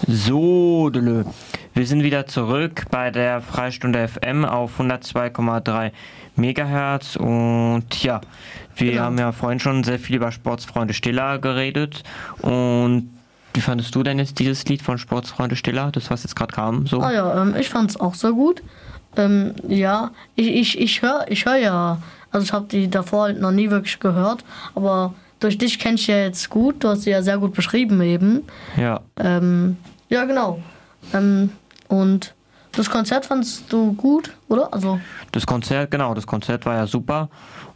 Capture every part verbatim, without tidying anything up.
So, Dele. Wir sind wieder zurück bei der Freistunde F M auf hundertzwei Komma drei Megahertz und ja, wir genau. haben ja vorhin schon sehr viel über Sportsfreunde Stiller geredet und wie fandest du denn jetzt dieses Lied von Sportsfreunde Stiller, das was jetzt gerade kam? So? Ah ja, ähm, ich fand es auch sehr gut. Ähm, ja, ich, ich, ich höre ich hör ja, also ich habe die davor halt noch nie wirklich gehört, aber durch dich kenne ich ja jetzt gut, du hast sie ja sehr gut beschrieben eben. Ja. Ähm, ja, genau. Ähm, und das Konzert fandst du gut, oder? Also das Konzert, genau, das Konzert war ja super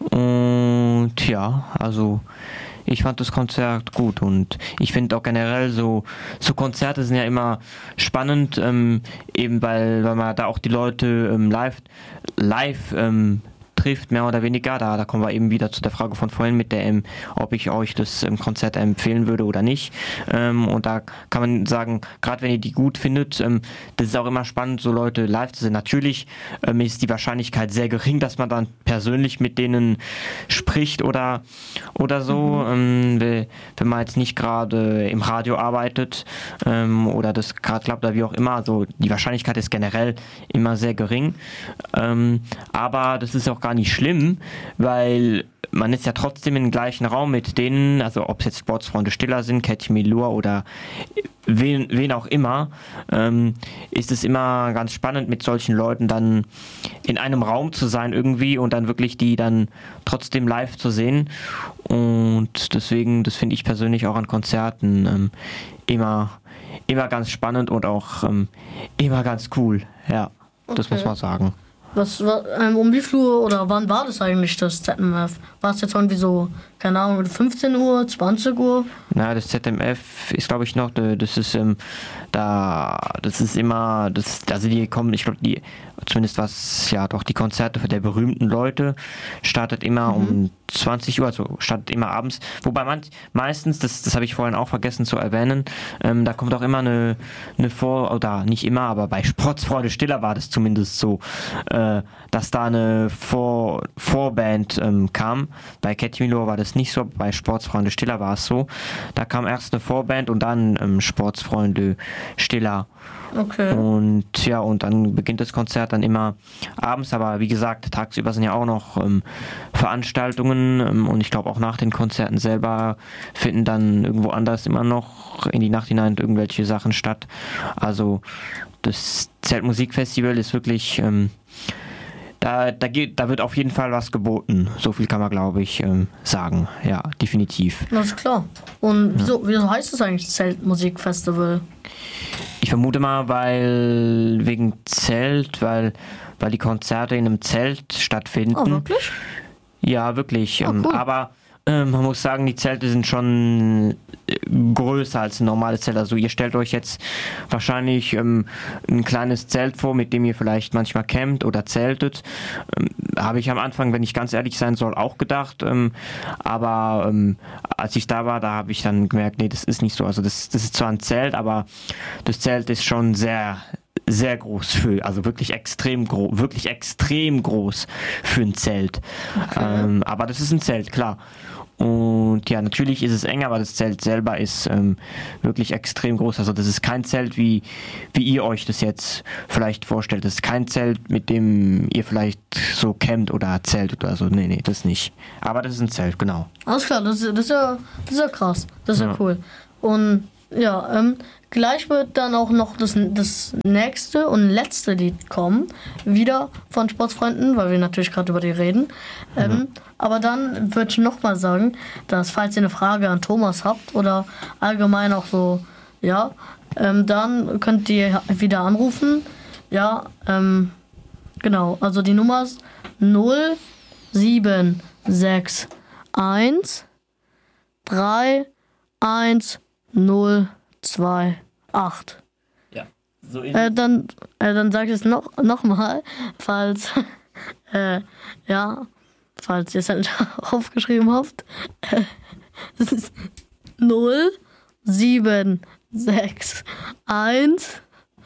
und ja, also ich fand das Konzert gut und ich finde auch generell so, so Konzerte sind ja immer spannend, ähm, eben weil, weil man da auch die Leute ähm, live, live ähm, trifft, mehr oder weniger. Da, da kommen wir eben wieder zu der Frage von vorhin mit der, ähm, ob ich euch das ähm, Konzert empfehlen würde oder nicht. Ähm, und da kann man sagen, gerade wenn ihr die gut findet, ähm, das ist auch immer spannend, so Leute live zu sehen. Natürlich ähm, ist die Wahrscheinlichkeit sehr gering, dass man dann persönlich mit denen spricht oder, oder so. Mhm. Ähm, wenn man jetzt nicht gerade im Radio arbeitet ähm, oder das gerade klappt oder wie auch immer. Also die Wahrscheinlichkeit ist generell immer sehr gering. Ähm, aber das ist auch gar nicht schlimm, weil man ist ja trotzdem im gleichen Raum mit denen, also ob es jetzt Sportsfreunde Stiller sind, Katy Milur oder wen, wen auch immer, ähm, ist es immer ganz spannend mit solchen Leuten dann in einem Raum zu sein irgendwie und dann wirklich die dann trotzdem live zu sehen und deswegen, das finde ich persönlich auch an Konzerten ähm, immer, immer ganz spannend und auch ähm, immer ganz cool, ja, das okay. muss man sagen. Was, was, ähm, um wie viel Uhr oder wann war das eigentlich, das Z M F? War es jetzt irgendwie so, keine Ahnung, fünfzehn Uhr, zwanzig Uhr? Na, das Z M F ist, glaube ich, noch, das ist, ähm, da, das ist immer, das, also die kommen, ich glaube, die, zumindest was, ja, doch die Konzerte der berühmten Leute startet immer mhm. um zwanzig Uhr, also startet immer abends. Wobei man meistens, das, das habe ich vorhin auch vergessen zu erwähnen, ähm, da kommt auch immer eine, eine Vor-, oder nicht immer, aber bei Sportsfreunde Stiller war das zumindest so, äh, dass da eine Vor-, Vorband ähm, kam. Bei Katy Milur war das nicht so, bei Sportsfreunde Stiller war es so. Da kam erst eine Vorband und dann ähm, Sportsfreunde Stiller. Okay. Und ja, und dann beginnt das Konzert dann immer abends, aber wie gesagt, tagsüber sind ja auch noch ähm, Veranstaltungen ähm, und ich glaube auch nach den Konzerten selber finden dann irgendwo anders immer noch in die Nacht hinein irgendwelche Sachen statt. Also das Zeltmusikfestival ist wirklich, ähm, da, da, geht, da wird auf jeden Fall was geboten. So viel kann man, glaube ich, ähm, sagen. Ja, definitiv. Das ist klar. Und wieso, wieso heißt es eigentlich Zeltmusikfestival? Ich vermute mal, weil wegen Zelt, weil, weil die Konzerte in einem Zelt stattfinden. Oh, wirklich? Ja, wirklich. Oh, cool. Aber ähm, man muss sagen, die Zelte sind schon größer als ein normales Zelt. Also ihr stellt euch jetzt wahrscheinlich ähm, ein kleines Zelt vor, mit dem ihr vielleicht manchmal campt oder zeltet. Ähm, habe ich am Anfang, wenn ich ganz ehrlich sein soll, auch gedacht. Ähm, aber ähm, als ich da war, da habe ich dann gemerkt, nee, das ist nicht so. Also das, das ist zwar ein Zelt, aber das Zelt ist schon sehr sehr groß für, also wirklich extrem groß, wirklich extrem groß für ein Zelt. Okay. Ähm, aber das ist ein Zelt, klar. Und ja, natürlich ist es eng, aber das Zelt selber ist ähm, wirklich extrem groß. Also das ist kein Zelt, wie, wie ihr euch das jetzt vielleicht vorstellt. Das ist kein Zelt, mit dem ihr vielleicht so campt oder zeltet oder so. Nee, nee, das nicht. Aber das ist ein Zelt, genau. Alles klar, das, das, ist, ja, das ist ja krass. Das ist ja, ja cool. Und ja, ähm, gleich wird dann auch noch das, das nächste und letzte Lied kommen. Wieder von Sportsfreunden, weil wir natürlich gerade über die reden. Ähm, mhm. Aber dann würde ich nochmal sagen, dass falls ihr eine Frage an Thomas habt oder allgemein auch so, ja, ähm, dann könnt ihr wieder anrufen. Ja, ähm, genau. Also die Nummer ist null sieben sechs eins drei eins null zwei acht. Ja, so ähnlich. Äh, dann, äh, dann sag ich es noch, noch mal, falls, äh, ja, falls ihr es halt aufgeschrieben habt. Äh, das ist null sieben sechs eins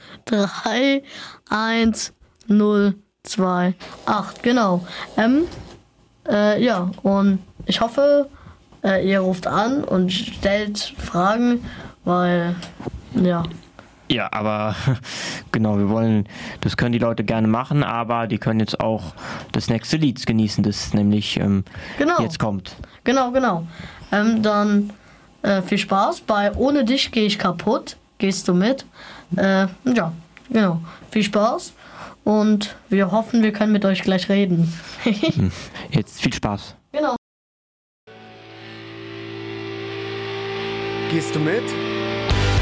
drei eins null zwei acht. Genau. Ähm, äh, ja, und ich hoffe, äh, ihr ruft an und stellt Fragen, weil, ja, Ja, aber genau, wir wollen, das können die Leute gerne machen, aber die können jetzt auch das nächste Lied genießen, das nämlich ähm, Genau. jetzt kommt. Genau, genau. Ähm, dann äh, viel Spaß bei Ohne dich gehe ich kaputt. Gehst du mit? Äh, ja, genau. Viel Spaß und wir hoffen, wir können mit euch gleich reden. Jetzt viel Spaß. Genau. Gehst du mit?